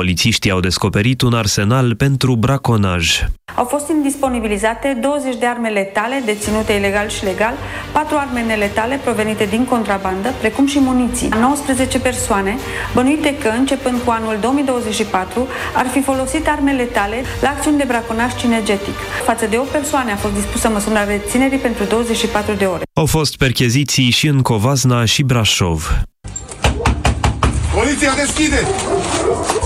Polițiștii au descoperit un arsenal pentru braconaj. Au fost indisponibilizate 20 de arme letale deținute ilegal și legal, 4 arme neletale provenite din contrabandă, precum și muniții. 19 persoane bănuite că, începând cu anul 2024, ar fi folosit arme letale la acțiuni de braconaj cinegetic. Față de 8 persoane a fost dispusă măsura reținerii pentru 24 de ore. Au fost percheziții și în Covasna și Brașov. Poliția deschide!